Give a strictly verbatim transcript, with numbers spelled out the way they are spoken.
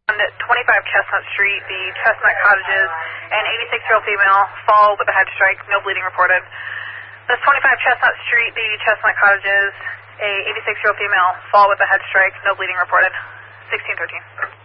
twenty-five Chestnut Street, the Chestnut Cottages, an eighty-six-year-old female, fall with a head strike, no bleeding reported. This twenty-five Chestnut Street, the Chestnut Cottages, a eighty-six-year-old female, fall with a head strike, no bleeding reported. sixteen thirteen.